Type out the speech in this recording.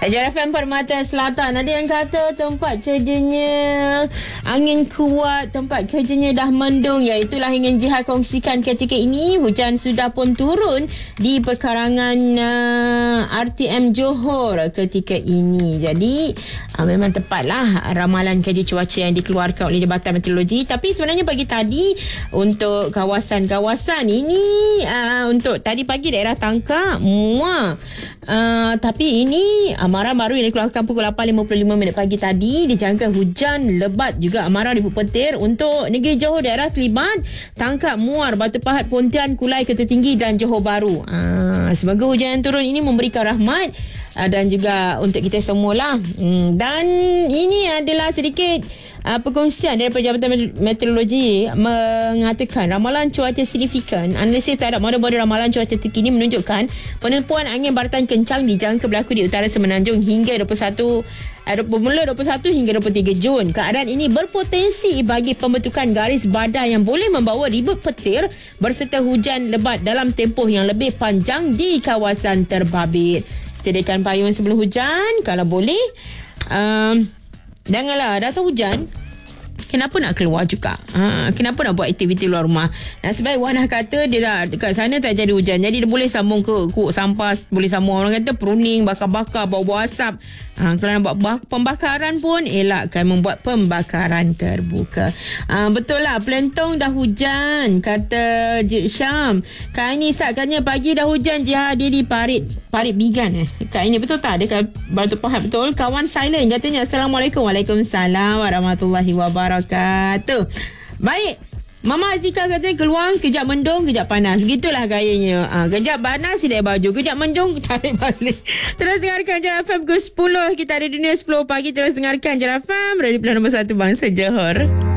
Jar FM Permata Selatan. Ada yang kata tempat kerjanya angin kuat, tempat kerjanya dah mendung. Ya, itulah ingin Jihad kongsikan ketika ini. Hujan sudah pun turun di perkarangan RTM Johor ketika ini. Jadi memang tepatlah ramalan kerja cuaca yang dikeluarkan oleh Jabatan Meteorologi. Tapi sebenarnya pagi tadi untuk kawasan-kawasan ini, untuk tadi pagi daerah Tangkak, Muar. Tapi ini amaran baru yang dikeluarkan pukul 8.55 pagi tadi. Dijangka hujan lebat juga amaran ribut petir untuk negeri Johor, daerah Kelibat, Tangkak, Muar, Batu Pahat, Pontian, Kulai, Kota Tinggi dan Johor Bahru. Semoga hujan yang turun ini memberikan rahmat dan juga untuk kita semualah. Dan ini adalah sedikit perkongsian daripada Jabatan Meteorologi mengatakan ramalan cuaca signifikan. Analisis terhadap model-model ramalan cuaca terkini menunjukkan penumpuan angin baratan kencang dijangka berlaku di utara Semenanjung hingga 21 hingga 23 Jun. Keadaan ini berpotensi bagi pembentukan garis badai yang boleh membawa ribut petir berserta hujan lebat dalam tempoh yang lebih panjang di kawasan terbabit. Sediakan payung sebelum hujan kalau boleh. Janganlah datang hujan, kenapa nak keluar juga? Kenapa nak buat aktiviti luar rumah? Sebab Wanah kata dia dah dekat sana tak jadi hujan, jadi dia boleh sambung ke kuk sampah, boleh sambung orang kata pruning, bakar-bakar, bawa asap. Kalau nak buat pembakaran pun elakkan membuat pembakaran terbuka. Betul lah, Pelentong dah hujan, kata Jik Syam. Kak ini katanya pagi dah hujan Jihad di Parit Bigan. Kak ini betul tak? Dekat Batu Pahat, betul. Kawan silent katanya. Assalamualaikum. Waalaikumsalam warahmatullahi wabarakatuh. Baik, Mama Azika katanya keluar kejap mendung, kejap panas. Begitulah gayanya. Kejap panas sidai baju, kejap mendung tarik balik. Terus dengarkan Jar FM ke 10. Kita ada dunia 10 pagi. Terus dengarkan Jar FM, radio pilihan nombor 1 Bangsa Johor.